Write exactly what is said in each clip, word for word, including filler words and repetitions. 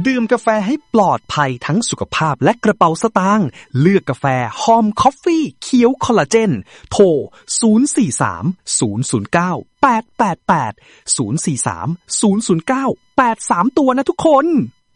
ดื่มกาแฟให้ปลอดภัยทั้งสุขภาพและกระเป๋าสตางค์เลือกกาแฟหอมคอฟฟี่เขียวคอลลาเจนโทรศูนย์ สี่ สาม ศูนย์ ศูนย์ เก้า แปด แปด แปด ศูนย์ สี่ สาม ศูนย์ ศูนย์ เก้า แปด สาม ตัวนะทุกคน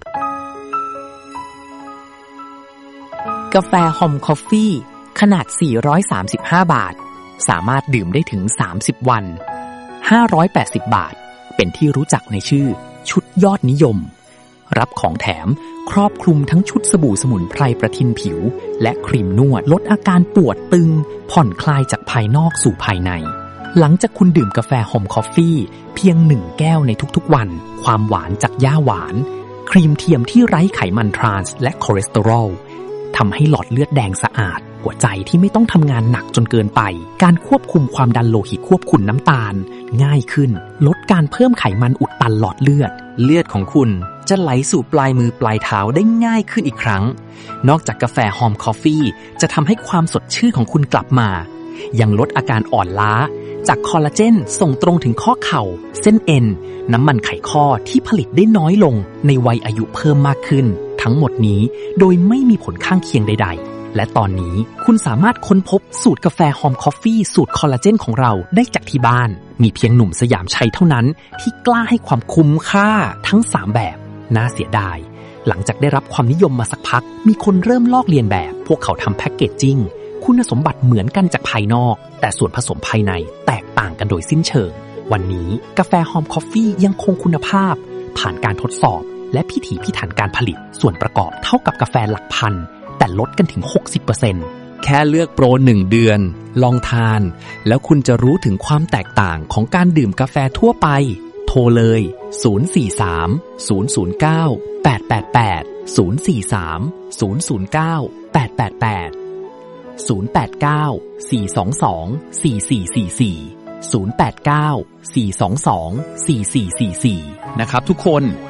กาแฟหอมคอฟฟี่ขนาดสี่ร้อยสามสิบห้าบาทสามารถดื่มได้ถึงสามสิบวันห้าร้อยแปดสิบบาทเป็นที่รู้จักในชื่อชุดยอดนิยมรับของแถมครอบคลุมทั้งชุดสบู่สมุนไพรประทินผิวและครีมนวดลดอาการปวดตึงผ่อนคลายจากภายนอกสู่ภายในหลังจากคุณดื่มกาแฟหอมคอฟฟี่เพียงหนึ่งแก้วในทุกๆวันความหวานจากหญ้าหวานครีมเทียมที่ไร้ไขมันทรานส์และคอเลสเตอรอลทำให้หลอดเลือดแดงสะอาดหัวใจที่ไม่ต้องทำงานหนักจนเกินไปการควบคุมความดันโลหิตควบคุมน้ำตาลง่ายขึ้นลดการเพิ่มไขมันอุดตันหลอดเลือดเลือดของคุณจะไหลสู่ปลายมือปลายเท้าได้ง่ายขึ้นอีกครั้งนอกจากกาแฟหอมคอฟฟี่จะทำให้ความสดชื่นของคุณกลับมายังลดอาการอ่อนล้าจากคอลลาเจนส่งตรงถึงข้อเข่าเส้นเอ็นน้ำมันไขข้อที่ผลิตได้น้อยลงในวัยอายุเพิ่มมากขึ้นทั้งหมดนี้โดยไม่มีผลข้างเคียงใดๆและตอนนี้คุณสามารถค้นพบสูตรกาแฟหอมคอฟฟี่สูตรคอลลาเจนของเราได้จากที่บ้านมีเพียงหนุ่มสยามชัยเท่านั้นที่กล้าให้ความคุ้มค่าทั้งสามแบบน่าเสียดายหลังจากได้รับความนิยมมาสักพักมีคนเริ่มลอกเลียนแบบพวกเขาทำแพ็คเกจจิ้งคุณสมบัติเหมือนกันจากภายนอกแต่ส่วนผสมภายในแตกต่างกันโดยสิ้นเชิงวันนี้กาแฟหอมคอฟฟี่ยังคงคุณภาพผ่านการทดสอบและพิถีพิถันการผลิตส่วนประกอบเท่ากับกาแฟหลักพันแต่ลดกันถึง หกสิบเปอร์เซ็นต์ แค่เลือกโปรหนึ่งเดือนลองทานแล้วคุณจะรู้ถึงความแตกต่างของการดื่มกาแฟทั่วไปโทรเลยศูนย์ สี่ สาม ศูนย์ ศูนย์ เก้า แปด แปด แปด ศูนย์ สี่ สาม ศูนย์ ศูนย์ เก้า แปด แปด แปด ศูนย์ แปด เก้า สี่ สอง สอง สี่ สี่ สี่ สี่ ศูนย์ แปด เก้า สี่ สอง สอง สี่ สี่ สี่ สี่นะครับทุกคน